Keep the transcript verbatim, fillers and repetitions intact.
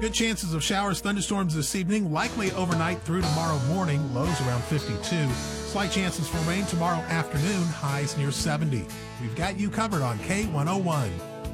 Good chances of showers, thunderstorms this evening, likely overnight through tomorrow morning, lows around fifty-two. Slight chances for rain tomorrow afternoon, highs near seventy. We've got you covered on K one oh one.